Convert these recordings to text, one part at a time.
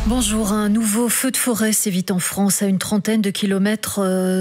Bonjour, un nouveau feu de forêt sévit en France à une trentaine de kilomètres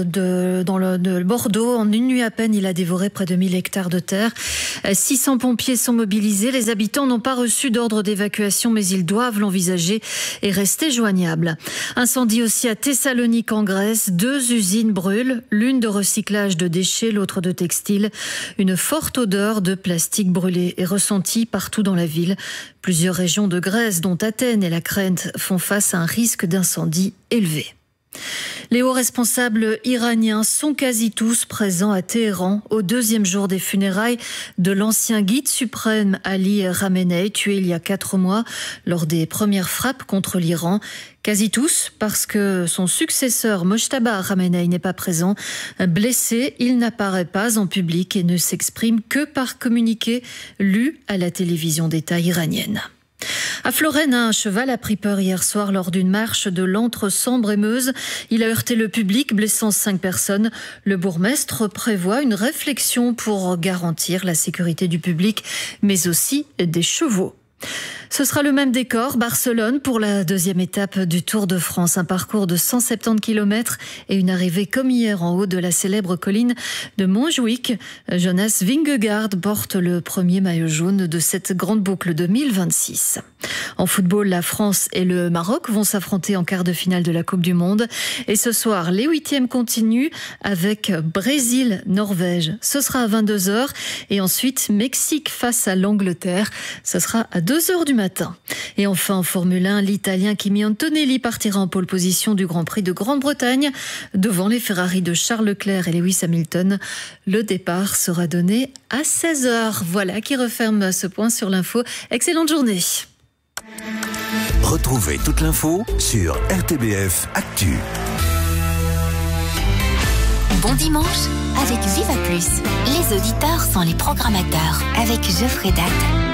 de Bordeaux. En une nuit à peine, il a dévoré près de 1000 hectares de terre. 600 pompiers sont mobilisés. Les habitants n'ont pas reçu d'ordre d'évacuation, mais ils doivent l'envisager et rester joignables. Incendie aussi à Thessalonique en Grèce. 2 usines brûlent, l'une de recyclage de déchets, l'autre de textile. Une forte odeur de plastique brûlé est ressentie partout dans la ville. Plusieurs régions de Grèce, dont Athènes et la Crète, font face à un risque d'incendie élevé. Les hauts responsables iraniens sont quasi tous présents à Téhéran au 2e jour des funérailles de l'ancien guide suprême Ali Khamenei, tué il y a 4 mois lors des premières frappes contre l'Iran. Quasi tous, parce que son successeur Mojtaba Khamenei n'est pas présent. Blessé, il n'apparaît pas en public et ne s'exprime que par communiqué lu à la télévision d'État iranienne. À Florène, un cheval a pris peur hier soir lors d'une marche de l'Entre-Sambre et Meuse. Il a heurté le public, blessant 5 personnes. Le bourgmestre prévoit une réflexion pour garantir la sécurité du public, mais aussi des chevaux. Ce sera le même décor, Barcelone, pour la 2e étape du Tour de France. Un parcours de 170 km et une arrivée comme hier en haut de la célèbre colline de Montjuïc. Jonas Vingegaard porte le premier maillot jaune de cette grande boucle 2026. En football, la France et le Maroc vont s'affronter en quart de finale de la Coupe du Monde. Et ce soir, les 8e continuent avec Brésil-Norvège. Ce sera à 22h. Et ensuite, Mexique face à l'Angleterre. Ce sera à 2h du matin. Et enfin, en Formule 1, l'Italien Kimi Antonelli partira en pole position du Grand Prix de Grande-Bretagne devant les Ferrari de Charles Leclerc et Lewis Hamilton. Le départ sera donné à 16h. Voilà qui referme ce point sur l'info. Excellente journée. Retrouvez toute l'info sur RTBF Actu. Bon dimanche avec Viva Plus. Les auditeurs sont les programmateurs avec Geoffrey Date.